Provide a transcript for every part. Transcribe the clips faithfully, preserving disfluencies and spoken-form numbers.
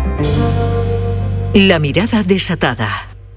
La mirada desatada,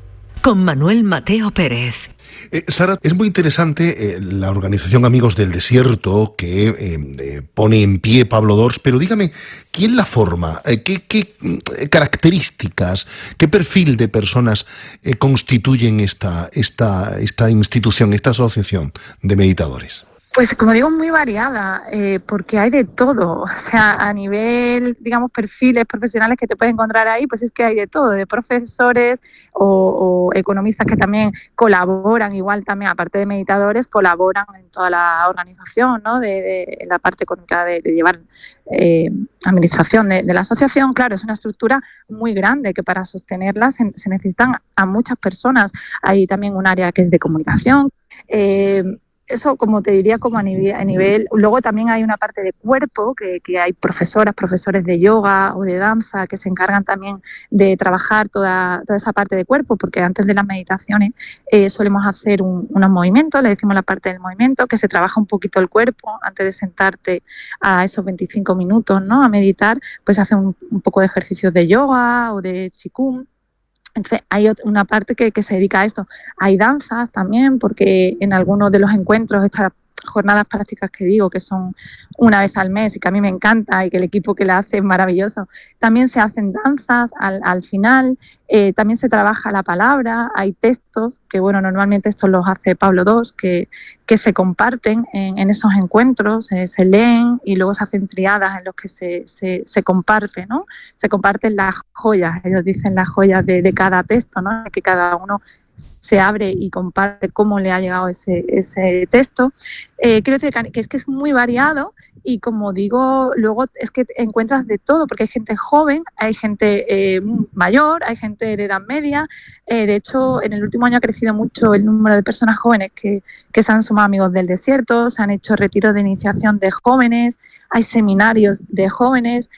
con Manuel Mateo Pérez. Eh, Sara, es muy interesante eh, la organización Amigos del Desierto que eh, eh, pone en pie Pablo Dors, pero dígame, ¿quién la forma? Eh, ¿qué, qué eh, características, qué perfil de personas eh, constituyen esta, esta, esta institución, esta asociación de meditadores? Pues como digo, muy variada, eh, porque hay de todo. O sea, a nivel, digamos, perfiles profesionales que te puedes encontrar ahí, pues es que hay de todo, de profesores o, o economistas que también colaboran, igual también, aparte de meditadores, colaboran en toda la organización, ¿no? De, de la parte económica de, de llevar eh, administración de, de la asociación. Claro, es una estructura muy grande que para sostenerla se, se necesitan a muchas personas. Hay también un área que es de comunicación. Eh, Eso, como te diría, como a nivel, a nivel... Luego también hay una parte de cuerpo, que, que hay profesoras, profesores de yoga o de danza que se encargan también de trabajar toda, toda esa parte de cuerpo, porque antes de las meditaciones eh, solemos hacer un, unos movimientos, le decimos la parte del movimiento, que se trabaja un poquito el cuerpo antes de sentarte a esos veinticinco minutos, ¿no?, a meditar, pues hace un, un poco de ejercicios de yoga o de qigong. Entonces hay una parte que, que se dedica a esto. Hay danzas también, porque en algunos de los encuentros, estas jornadas prácticas que digo, que son una vez al mes y que a mí me encanta y que el equipo que la hace es maravilloso, también se hacen danzas al, al final, eh, también se trabaja la palabra, hay textos, que bueno, normalmente estos los hace Pablo Dors, que, que se comparten en, en esos encuentros, eh, se leen y luego se hacen triadas en los que se, se, se comparte, ¿no? Se comparten las joyas, ellos dicen las joyas de, de cada texto, ¿no?, que cada uno se abre y comparte cómo le ha llegado ese, ese texto. Eh, quiero decir que es que es muy variado y, como digo, luego es que encuentras de todo, porque hay gente joven, hay gente eh, mayor, hay gente de edad media. Eh, de hecho, en el último año ha crecido mucho el número de personas jóvenes que, que se han sumado a Amigos del Desierto, se han hecho retiros de iniciación de jóvenes, hay seminarios de jóvenes.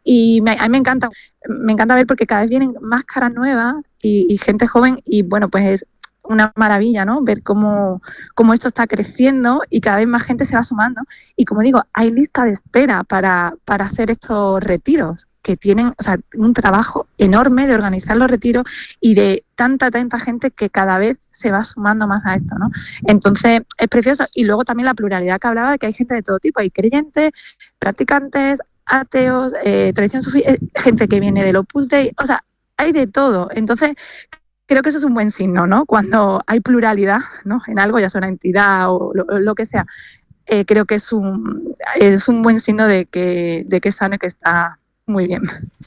Y me, a mí me encanta, me encanta ver, porque cada vez vienen más caras nuevas y, y gente joven, y bueno, pues es una maravilla, ¿no?, ver cómo, cómo esto está creciendo y cada vez más gente se va sumando. Y como digo, hay lista de espera para, para hacer estos retiros, que tienen, o sea, un trabajo enorme de organizar los retiros y de tanta, tanta gente que cada vez se va sumando más a esto, ¿no? Entonces, es precioso. Y luego también la pluralidad que hablaba, de que hay gente de todo tipo, hay creyentes, practicantes, ateos, eh, tradición sufí, eh, gente que viene del Opus Dei, o sea, hay de todo. Entonces, creo que eso es un buen signo, ¿no? Cuando hay pluralidad, ¿no?, en algo, ya sea una entidad o lo, lo que sea, eh, creo que es un, es un buen signo de que, de que es sano y que está muy bien.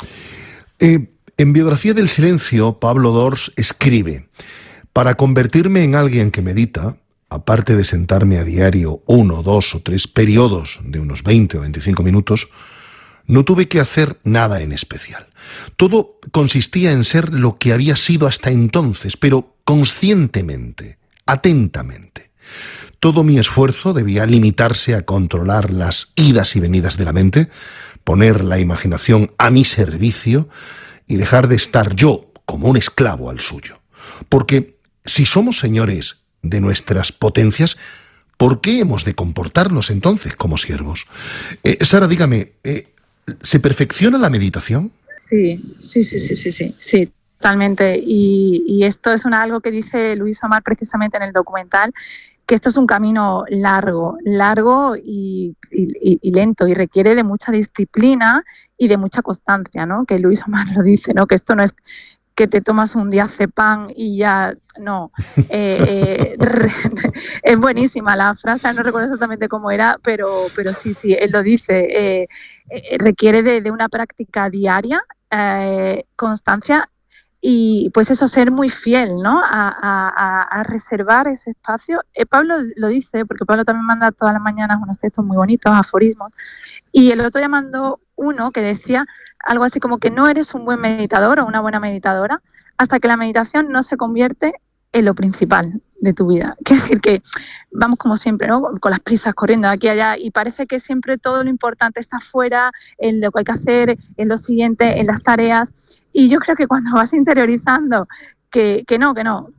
Eh, en Biografía del Silencio, Pablo Dors escribe: para convertirme en alguien que medita, aparte de sentarme a diario uno, dos o tres periodos de unos veinte o veinticinco minutos, no tuve que hacer nada en especial. Todo consistía en ser lo que había sido hasta entonces, pero conscientemente, atentamente. Todo mi esfuerzo debía limitarse a controlar las idas y venidas de la mente, poner la imaginación a mi servicio y dejar de estar yo como un esclavo al suyo. Porque si somos señores de nuestras potencias, ¿por qué hemos de comportarnos entonces como siervos? Eh, Sara, dígame, eh, ¿se perfecciona la meditación? Sí, sí, sí, sí, sí, sí, sí, totalmente. Y, y esto es una, algo que dice Luis Omar precisamente en el documental, que esto es un camino largo, largo y, y, y lento, y requiere de mucha disciplina y de mucha constancia, ¿no? Que Luis Omar lo dice, ¿no? Que esto no es que te tomas un diazepam y ya, no. Eh, eh, es buenísima la frase, no recuerdo exactamente cómo era, pero, pero sí, sí, él lo dice. Eh, eh, requiere de, de una práctica diaria, eh, constancia, y pues eso, ser muy fiel, ¿no?, a, a, a reservar ese espacio. Eh, Pablo lo dice, porque Pablo también manda todas las mañanas unos textos muy bonitos, aforismos, y el otro día mandó uno que decía algo así como que no eres un buen meditador o una buena meditadora hasta que la meditación no se convierte en lo principal de tu vida. Quiere decir que vamos como siempre, ¿no?, con las prisas, corriendo de aquí a allá, y parece que siempre todo lo importante está fuera, en lo que hay que hacer, en lo siguiente, en las tareas. Y yo creo que cuando vas interiorizando que, que no, que no,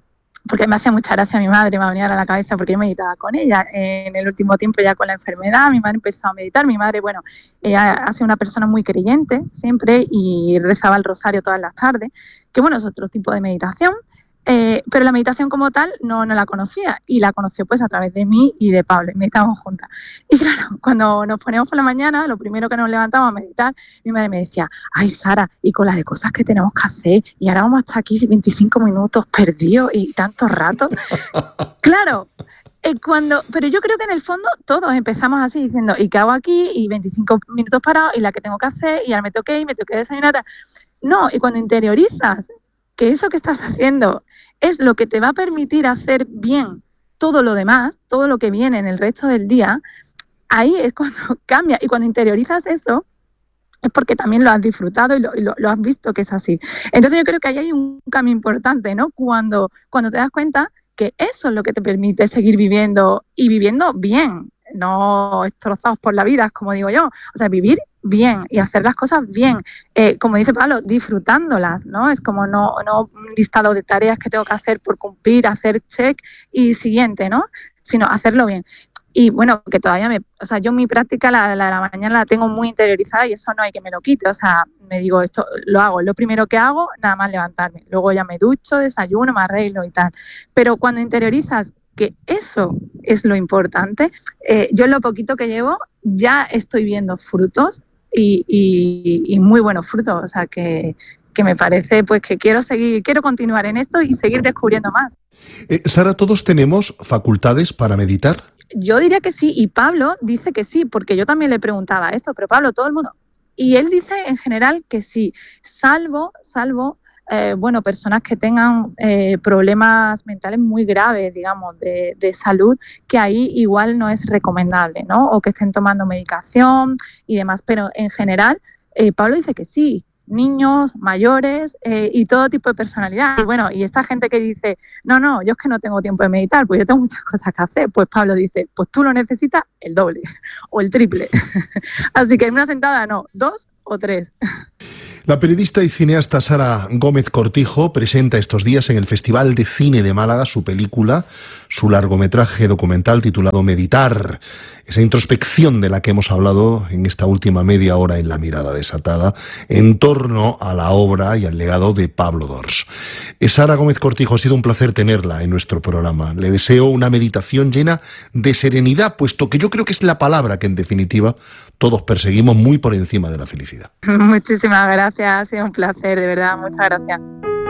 porque me hacía mucha gracia mi madre, me venía a la cabeza porque yo meditaba con ella. En el último tiempo ya con la enfermedad, mi madre empezó a meditar. Mi madre, bueno, ella ha sido una persona muy creyente siempre y rezaba el rosario todas las tardes, que bueno, es otro tipo de meditación. Eh, pero la meditación como tal no, no la conocía y la conoció pues a través de mí y de Pablo, y meditábamos juntas. Y claro, cuando nos poníamos por la mañana, lo primero que nos levantamos a meditar, mi madre me decía, ay Sara, y con la de cosas que tenemos que hacer, y ahora vamos hasta aquí veinticinco minutos perdidos y tanto rato. Claro, eh, cuando, pero yo creo que en el fondo todos empezamos así diciendo, ¿y qué hago aquí? Y veinticinco minutos parados, y la que tengo que hacer, y ahora me toqué y me toqué desayunar. No, y cuando interiorizas que eso que estás haciendo es lo que te va a permitir hacer bien todo lo demás, todo lo que viene en el resto del día, ahí es cuando cambia. Y cuando interiorizas eso, es porque también lo has disfrutado y lo, y lo, lo has visto que es así. Entonces yo creo que ahí hay un cambio importante, ¿no? Cuando, cuando te das cuenta que eso es lo que te permite seguir viviendo y viviendo bien, no destrozados por la vida, como digo yo. O sea, vivir bien y hacer las cosas bien, eh, como dice Pablo, disfrutándolas, ¿no? Es como no, no un listado de tareas que tengo que hacer por cumplir, hacer check y siguiente, ¿no? Sino hacerlo bien. Y bueno, que todavía me, o sea, yo mi práctica, la, la de la mañana la tengo muy interiorizada y eso no hay que me lo quite, o sea, me digo, esto lo hago, lo primero que hago, nada más levantarme, luego ya me ducho, desayuno, me arreglo y tal. Pero cuando interiorizas que eso es lo importante, eh, yo en lo poquito que llevo ya estoy viendo frutos y, y, y muy buenos frutos, o sea que, que me parece pues que quiero seguir, quiero continuar en esto y seguir descubriendo más. Eh, Sara, ¿todos tenemos facultades para meditar? Yo diría que sí, y Pablo dice que sí, porque yo también le preguntaba esto, pero Pablo, todo el mundo, y él dice en general que sí, salvo, salvo, eh, bueno, personas que tengan eh, problemas mentales muy graves, digamos, de, de salud, que ahí igual no es recomendable, ¿no? O que estén tomando medicación y demás, pero en general, eh, Pablo dice que sí, niños, mayores eh, y todo tipo de personalidad. Y bueno, y esta gente que dice, no, no, yo es que no tengo tiempo de meditar, pues yo tengo muchas cosas que hacer, pues Pablo dice, pues tú lo necesitas el doble o el triple. Así que en una sentada no, dos o tres. La periodista y cineasta Sara Gómez Cortijo presenta estos días en el Festival de Cine de Málaga su película, su largometraje documental titulado Meditar, esa introspección de la que hemos hablado en esta última media hora en La Mirada Desatada, en torno a la obra y al legado de Pablo Dors. Sara Gómez Cortijo, ha sido un placer tenerla en nuestro programa. Le deseo una meditación llena de serenidad, puesto que yo creo que es la palabra que en definitiva todos perseguimos muy por encima de la felicidad. Muchísimas gracias, ha sido un placer, de verdad, muchas gracias.